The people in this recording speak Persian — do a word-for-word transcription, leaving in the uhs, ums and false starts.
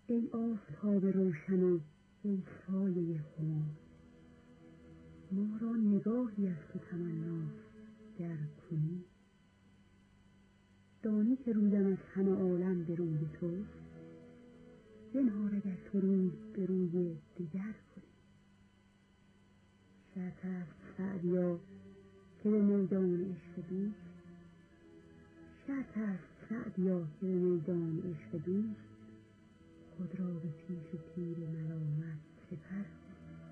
ای آفتاب روشن و ای سایه خمار، ما را نگاهی از تو تمناست گر کنی. دانی که رویم از همه عالم به روی توست، زنهار اگر تو روی به روی دگر کنی. شرط است سعدیا که به میدان عشق دوست، شرط است سعدیا که به میدان عشق دوست، خود را به پیش تیر ملامت سپر